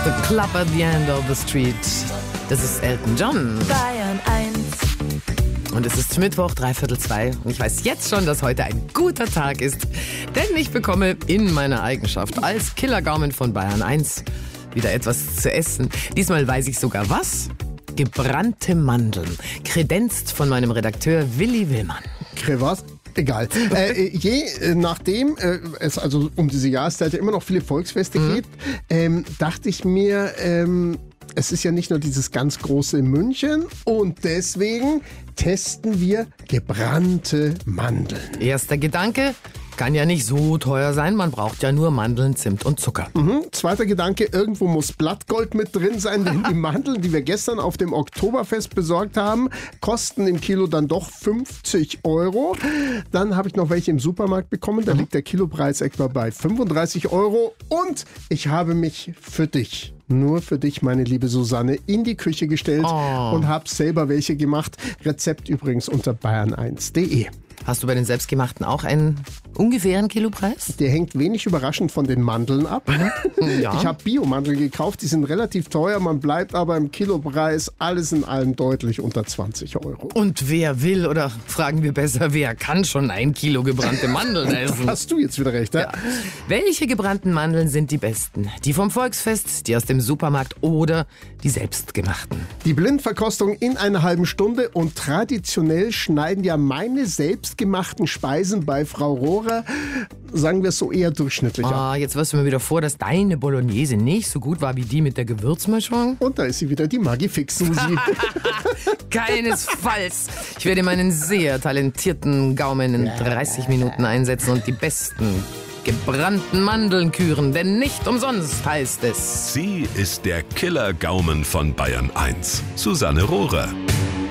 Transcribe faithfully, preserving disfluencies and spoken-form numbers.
The Club at the End of the Street. Das ist Elton John. Bayern eins. Und es ist Mittwoch, dreiviertel zwei. Und ich weiß jetzt schon, dass heute ein guter Tag ist. Denn ich bekomme in meiner Eigenschaft als Killergaumen von Bayern eins wieder etwas zu essen. Diesmal weiß ich sogar was. Gebrannte Mandeln. Kredenzt von meinem Redakteur Willi Willmann. Was? Egal. äh, je äh, nachdem äh, es also um diese Jahreszeit ja immer noch viele Volksfeste mhm. geht, ähm, dachte ich mir, ähm, es ist ja nicht nur dieses ganz große München und deswegen testen wir gebrannte Mandeln. Erster Gedanke, kann ja nicht so teuer sein, man braucht ja nur Mandeln, Zimt und Zucker. Mhm. Zweiter Gedanke, irgendwo muss Blattgold mit drin sein, denn die Mandeln, die wir gestern auf dem Oktoberfest besorgt haben, kosten im Kilo dann doch fünfzig Euro. Dann habe ich noch welche im Supermarkt bekommen, da mhm. liegt der Kilopreis etwa bei fünfunddreißig Euro und ich habe mich für dich nur für dich, meine liebe Susanne, in die Küche gestellt oh. und habe selber welche gemacht. Rezept übrigens unter bayern eins punkt de. Hast du bei den Selbstgemachten auch einen ungefähren Kilopreis? Der hängt wenig überraschend von den Mandeln ab. Ja. Ich habe Biomandeln gekauft, die sind relativ teuer, man bleibt aber im Kilopreis alles in allem deutlich unter zwanzig Euro. Und wer will, oder fragen wir besser, wer kann schon ein Kilo gebrannte Mandeln essen? Hast du jetzt wieder recht, ja? Ja. Welche gebrannten Mandeln sind die besten? Die vom Volksfest, die aus dem Supermarkt oder die selbstgemachten? Die Blindverkostung in einer halben Stunde und traditionell schneiden ja meine selbstgemachten Speisen bei Frau Rohrer, sagen wir es so, eher durchschnittlich ab. Ah, jetzt wirst du mir wieder vor, dass deine Bolognese nicht so gut war wie die mit der Gewürzmischung. Und da ist sie wieder, die Maggi-Fix-Susi. Keinesfalls. Ich werde meinen sehr talentierten Gaumen in dreißig Minuten einsetzen und die besten gebrannten Mandeln küren, denn nicht umsonst heißt es: Sie ist der Killer-Gaumen von Bayern eins. Susanne Rohrer.